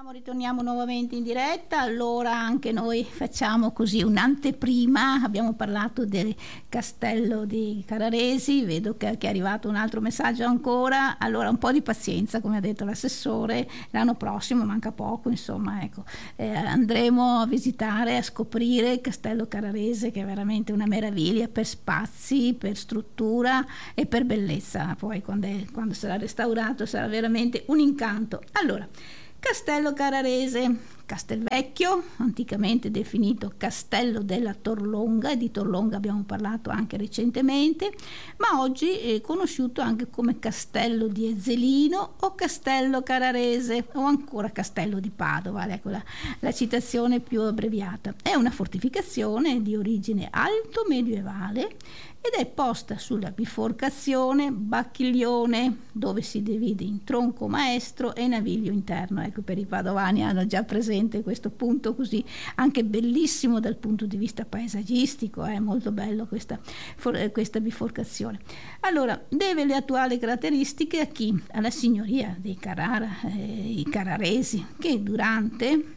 Ritorniamo nuovamente in diretta. Allora anche noi facciamo così un'anteprima. Abbiamo parlato del castello di Carraresi, vedo che è arrivato un altro messaggio ancora. Allora un po' di pazienza, come ha detto l'assessore, l'anno prossimo, manca poco, insomma, ecco, andremo a visitare, a scoprire il castello Carrarese, che è veramente una meraviglia per spazi, per struttura e per bellezza. Poi quando sarà restaurato sarà veramente un incanto. Allora, Castello Carrarese, Castelvecchio, anticamente definito Castello della Torlonga, e di Torlonga abbiamo parlato anche recentemente, ma oggi è conosciuto anche come Castello di Ezzelino o Castello Carrarese o ancora Castello di Padova, ecco la citazione più abbreviata. È una fortificazione di origine alto medievale ed è posta sulla biforcazione Bacchiglione, dove si divide in tronco maestro e naviglio interno. Ecco, per i padovani hanno già presente questo punto così anche bellissimo dal punto di vista paesaggistico, è molto bello questa biforcazione. Allora, deve le attuali caratteristiche a chi? Alla signoria dei Carrara, i Carraresi, che durante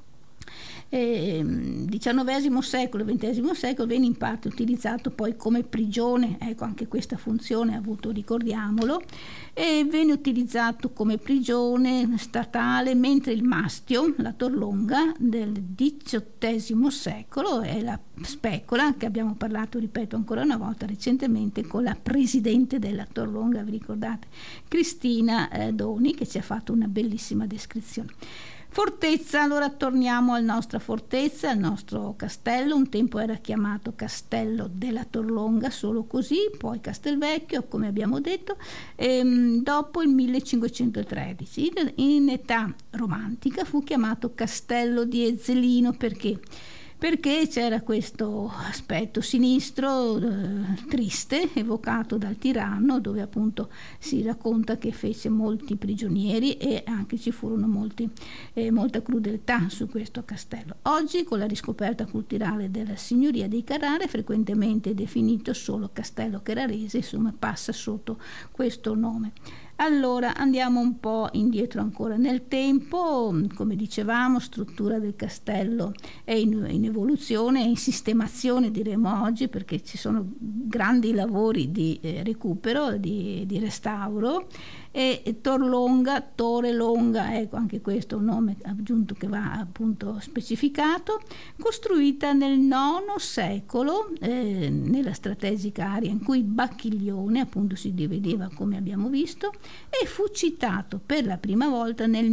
XIX secolo, XX secolo viene in parte utilizzato poi come prigione, ecco anche questa funzione ha avuto, ricordiamolo, e viene utilizzato come prigione statale, mentre il mastio, la Torlonga del XVIII secolo, è la specola che abbiamo parlato, ripeto ancora una volta, recentemente con la presidente della Torlonga, vi ricordate, Cristina Doni, che ci ha fatto una bellissima descrizione. Fortezza, allora torniamo alla nostra fortezza, al nostro castello. Un tempo era chiamato Castello della Torlonga, solo così, poi Castelvecchio, come abbiamo detto, dopo il 1513. In età romantica fu chiamato Castello di Ezzelino, perché c'era questo aspetto sinistro, triste, evocato dal tiranno, dove appunto si racconta che fece molti prigionieri e anche ci furono molta crudeltà su questo castello. Oggi, con la riscoperta culturale della signoria dei Carrara, è frequentemente definito solo Castello Carrarese, insomma passa sotto questo nome. Allora andiamo un po' indietro ancora nel tempo. Come dicevamo, struttura del castello è in evoluzione, è in sistemazione, diremo oggi, perché ci sono grandi lavori di recupero, di restauro. E Torre Longa, ecco anche questo è un nome aggiunto che va appunto specificato, costruita nel IX secolo nella strategica area in cui Bacchiglione appunto si divideva, come abbiamo visto, e fu citato per la prima volta nel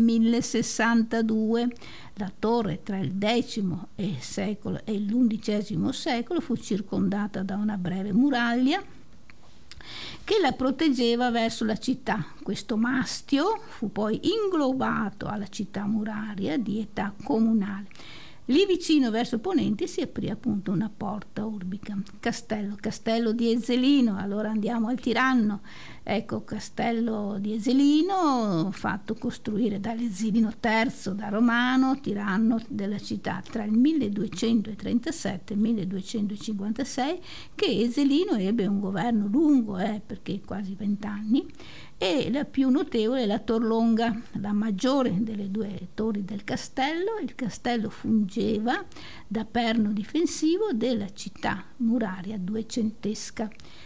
1062. La torre tra il X secolo e l'XI secolo fu circondata da una breve muraglia che la proteggeva verso la città. Questo mastio fu poi inglobato alla città muraria di età comunale. Lì vicino verso ponente si aprì appunto una porta urbica. Castello di Ezzelino, allora andiamo al tiranno. Ecco, Castello di Ezzelino, fatto costruire dall'Ezzelino III da Romano, tiranno della città tra il 1237 e il 1256, che Ezzelino ebbe un governo lungo, perché quasi 20 anni, e la più notevole è la Torlonga, la maggiore delle due torri del castello. Il castello fungeva da perno difensivo della città muraria duecentesca.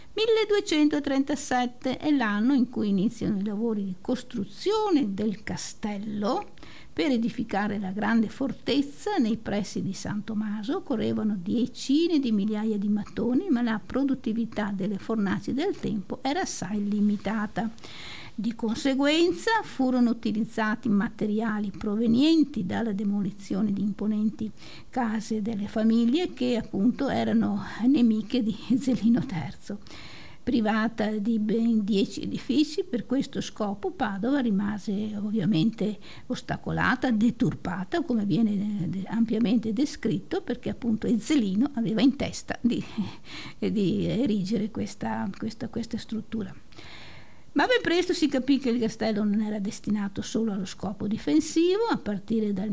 1237 è l'anno in cui iniziano i lavori di costruzione del castello. Per edificare la grande fortezza nei pressi di San Tommaso occorrevano decine di migliaia di mattoni, ma la produttività delle fornaci del tempo era assai limitata. Di conseguenza furono utilizzati materiali provenienti dalla demolizione di imponenti case delle famiglie che appunto erano nemiche di Ezzelino III. Privata di ben 10 edifici, per questo scopo Padova rimase ovviamente ostacolata, deturpata, come viene ampiamente descritto, perché appunto Ezzelino aveva in testa di erigere questa struttura. Ma ben presto si capì che il castello non era destinato solo allo scopo difensivo. A partire dal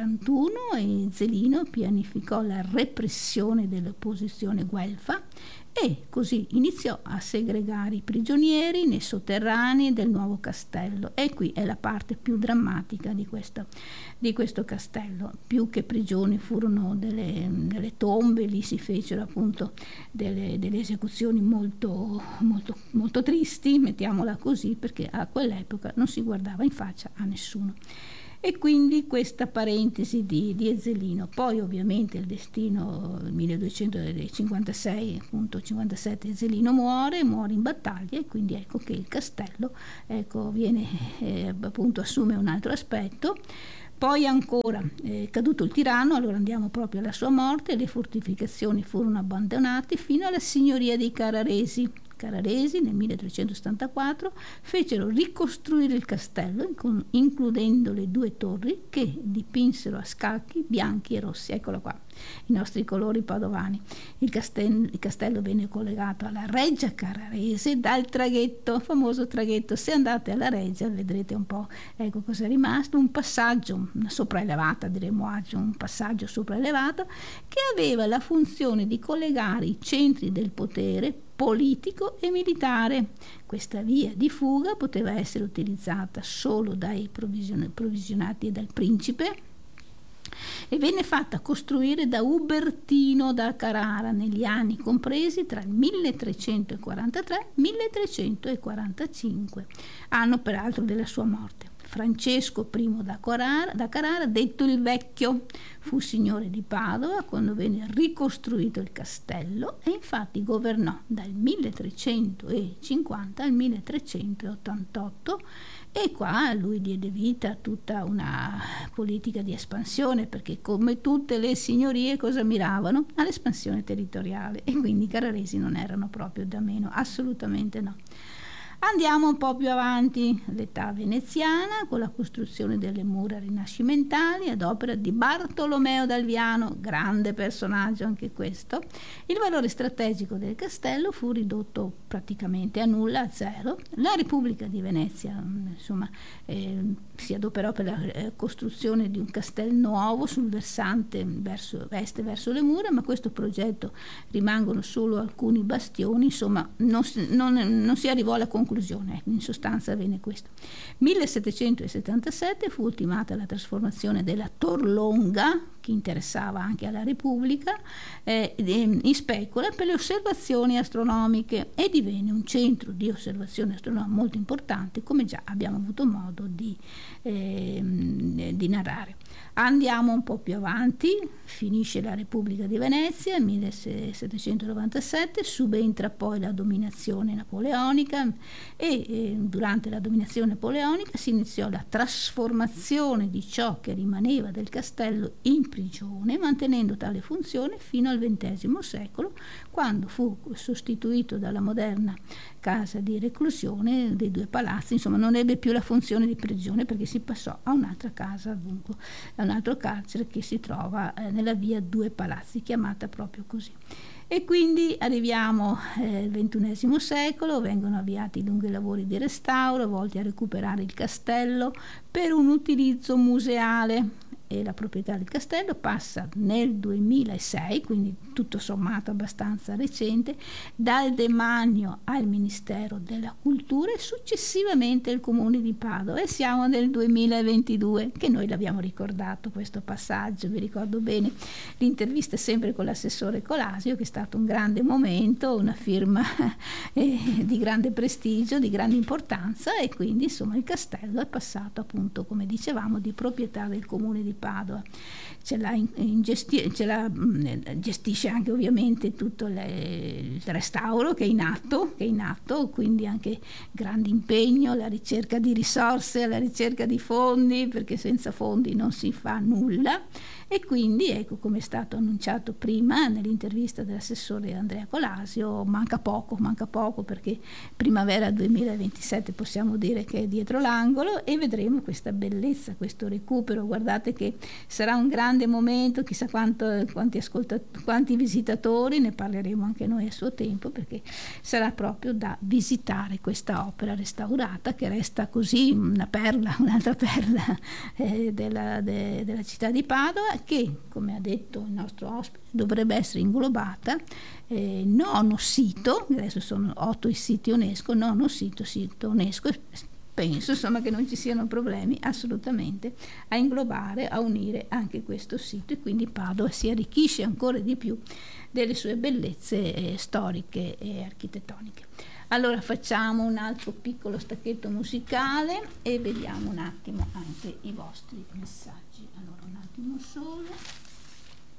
1241 Ezzelino pianificò la repressione dell'opposizione guelfa e così iniziò a segregare i prigionieri nei sotterranei del nuovo castello. E qui è la parte più drammatica di questo castello. Più che prigioni furono delle tombe, lì si fecero appunto delle esecuzioni molto, molto, molto tristi, mettiamola così, perché a quell'epoca non si guardava in faccia a nessuno. E quindi questa parentesi di Ezzelino. Poi ovviamente il destino, 1256, appunto 57, Ezzelino muore in battaglia, e quindi ecco che il castello viene appunto assume un altro aspetto. Poi ancora, caduto il tiranno, allora andiamo proprio alla sua morte, le fortificazioni furono abbandonate fino alla signoria dei Carraresi. Carraresi nel 1374 fecero ricostruire il castello, includendo le 2 torri che dipinsero a scacchi bianchi e rossi. Eccolo qua, i nostri colori padovani. Il castello venne collegato alla Reggia Carrarese dal traghetto, famoso traghetto. Se andate alla Reggia vedrete un po', ecco cosa è rimasto, un passaggio, una sopraelevata, diremmo oggi, un passaggio sopraelevato che aveva la funzione di collegare i centri del potere politico e militare. Questa via di fuga poteva essere utilizzata solo dai provvisionati e dal principe, e venne fatta costruire da Ubertino da Carrara negli anni compresi tra il 1343 e il 1345, anno peraltro della sua morte. Francesco I da Carrara, detto il Vecchio, fu signore di Padova quando venne ricostruito il castello, e infatti governò dal 1350 al 1388, e qua lui diede vita a tutta una politica di espansione, perché come tutte le signorie cosa miravano? All'espansione territoriale, e quindi i carraresi non erano proprio da meno, assolutamente no. Andiamo un po' più avanti, l'età veneziana, con la costruzione delle mura rinascimentali ad opera di Bartolomeo d'Alviano, grande personaggio anche questo. Il valore strategico del castello fu ridotto praticamente a nulla, a zero. La Repubblica di Venezia, insomma, si adoperò per la costruzione di un castello nuovo sul versante verso est, verso le mura, ma questo progetto rimangono solo alcuni bastioni, insomma non si arrivò alla conclusione. In sostanza avvenne questo. 1777 fu ultimata la trasformazione della Tor Longa, che interessava anche alla Repubblica, in specola per le osservazioni astronomiche, e divenne un centro di osservazioni astronomiche molto importante, come già abbiamo avuto modo di narrare. Andiamo un po' più avanti, finisce la Repubblica di Venezia nel 1797, subentra poi la dominazione napoleonica, e durante la dominazione napoleonica si iniziò la trasformazione di ciò che rimaneva del castello in prigione, mantenendo tale funzione fino al XX secolo, quando fu sostituito dalla moderna casa di reclusione dei 2 palazzi. Insomma, non ebbe più la funzione di prigione, perché si passò a un'altra casa, dunque a un altro carcere che si trova nella via 2 Palazzi, chiamata proprio così. E quindi arriviamo al XXI secolo, vengono avviati lunghi lavori di restauro volti a recuperare il castello per un utilizzo museale, e la proprietà del castello passa nel 2006, quindi tutto sommato abbastanza recente, dal demanio al Ministero della Cultura e successivamente al Comune di Padova, e siamo nel 2022, che noi l'abbiamo ricordato questo passaggio. Vi ricordo bene l'intervista sempre con l'assessore Colasio, che è stato un grande momento, una firma di grande prestigio, di grande importanza, e quindi insomma il castello è passato appunto, come dicevamo, di proprietà del Comune di Padova. Gestisce anche ovviamente tutto il restauro che è in atto, quindi anche grande impegno, la ricerca di risorse, la ricerca di fondi, perché senza fondi non si fa nulla. E quindi ecco, come è stato annunciato prima nell'intervista dell'assessore Andrea Colasio, manca poco, perché primavera 2027 possiamo dire che è dietro l'angolo, e vedremo questa bellezza, questo recupero. Guardate che che sarà un grande momento, chissà quanti visitatori, ne parleremo anche noi a suo tempo, perché sarà proprio da visitare questa opera restaurata, che resta così una perla, un'altra perla della città di Padova, che, come ha detto il nostro ospite, dovrebbe essere inglobata, nono sito, adesso sono 8 i siti UNESCO, nono sito UNESCO, penso insomma che non ci siano problemi assolutamente a inglobare, a unire anche questo sito, e quindi Padova si arricchisce ancora di più delle sue bellezze storiche e architettoniche. Allora facciamo un altro piccolo stacchetto musicale e vediamo un attimo anche i vostri messaggi. Allora un attimo solo.